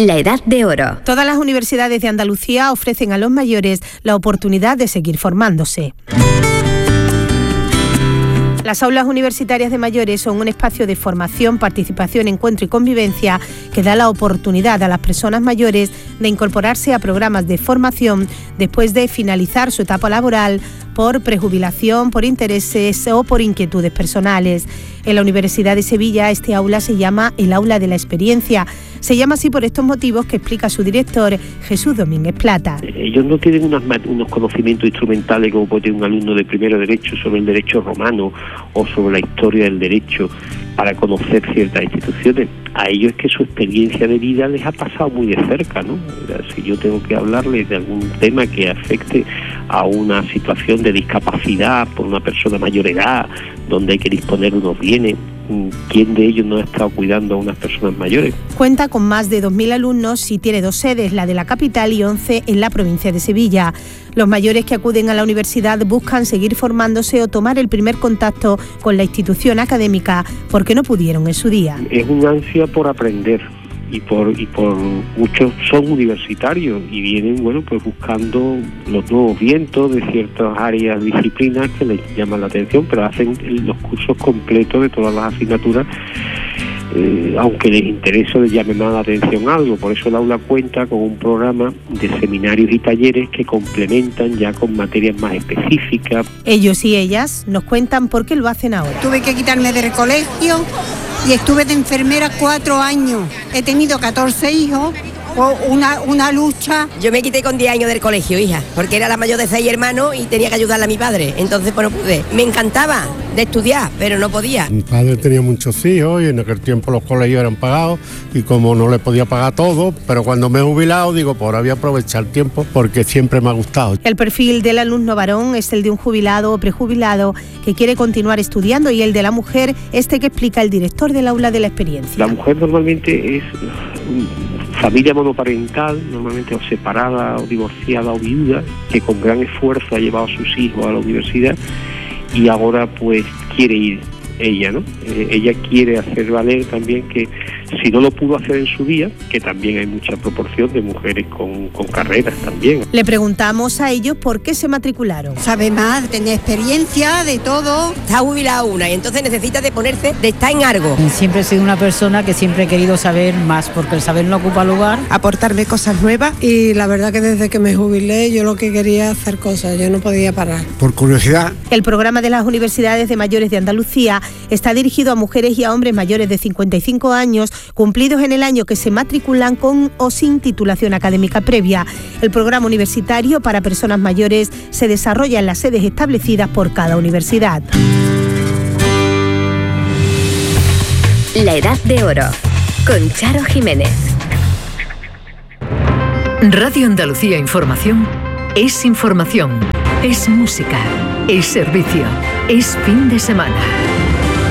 La Edad de Oro. Todas las universidades de Andalucía ofrecen a los mayores la oportunidad de seguir formándose. Las aulas universitarias de mayores son un espacio de formación, participación, encuentro y convivencia que da la oportunidad a las personas mayores de incorporarse a programas de formación después de finalizar su etapa laboral por prejubilación, por intereses o por inquietudes personales. En la Universidad de Sevilla este aula se llama el Aula de la Experiencia. Se llama así por estos motivos que explica su director, Jesús Domínguez Plata. Ellos no tienen unos conocimientos instrumentales como puede tener un alumno de primero derecho sobre el derecho romano o sobre la historia del derecho para conocer ciertas instituciones. A ellos es que su experiencia de vida les ha pasado muy de cerca, ¿no? Si yo tengo que hablarles de algún tema que afecte a una situación de discapacidad por una persona mayor edad, donde hay que disponer unos bienes, ¿quién de ellos no ha estado cuidando a unas personas mayores? Cuenta con más de 2.000 alumnos y tiene 2 sedes, la de la capital y 11 en la provincia de Sevilla. Los mayores que acuden a la universidad buscan seguir formándose o tomar el primer contacto con la institución académica porque no pudieron en su día. Es un ansia por aprender y por muchos son universitarios y vienen pues buscando los nuevos vientos de ciertas áreas, disciplinas que les llaman la atención, pero hacen los cursos completos de todas las asignaturas. Aunque les interese o les llame más la atención algo. Por eso el aula cuenta con un programa de seminarios y talleres que complementan ya con materias más específicas. Ellos y ellas nos cuentan por qué lo hacen ahora. Tuve que quitarme del colegio y estuve de enfermera 4 años. He tenido 14 hijos. Una lucha. Yo me quité con 10 años del colegio, hija, porque era la mayor de 6 hermanos y tenía que ayudarle a mi padre. Entonces, pues no pude. Me encantaba de estudiar, pero no podía. Mi padre tenía muchos hijos y en aquel tiempo los colegios eran pagados y como no le podía pagar todo, pero cuando me he jubilado, digo, pues ahora voy a aprovechar el tiempo porque siempre me ha gustado. El perfil del alumno varón es el de un jubilado o prejubilado que quiere continuar estudiando y el de la mujer, que explica el director del Aula de la Experiencia. La mujer normalmente es familia monoparental, normalmente o separada o divorciada o viuda, que con gran esfuerzo ha llevado a sus hijos a la universidad y ahora pues quiere ir ella, ¿no? Ella quiere hacer valer también que si no lo pudo hacer en su día, que también hay mucha proporción de mujeres con carreras también. Le preguntamos a ellos por qué se matricularon. Sabe más, tener experiencia de todo. Está jubilada una y entonces necesita de ponerse, de estar en algo. Siempre he sido una persona que siempre he querido saber más, porque el saber no ocupa lugar. Aportarme cosas nuevas y la verdad que desde que me jubilé yo lo que quería hacer cosas, yo no podía parar. Por curiosidad. El programa de las universidades de mayores de Andalucía está dirigido a mujeres y a hombres mayores de 55 años cumplidos en el año que se matriculan con o sin titulación académica previa. El programa universitario para personas mayores se desarrolla en las sedes establecidas por cada universidad. La Edad de Oro, con Charo Jiménez. Radio Andalucía Información es información, es música, es servicio, es fin de semana.